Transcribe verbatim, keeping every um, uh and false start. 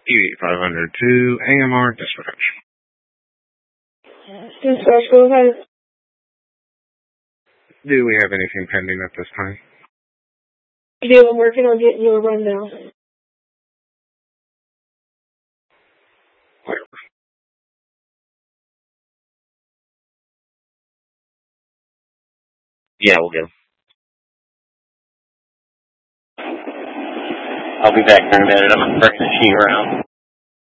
E eighty-five hundred to A M R Dispatch. Dispatch, go ahead. Do we have anything pending at this time? Yeah, I'm working on getting you a rundown. Yeah, we'll go. I'll be back in a minute. I'm bringing the machine around.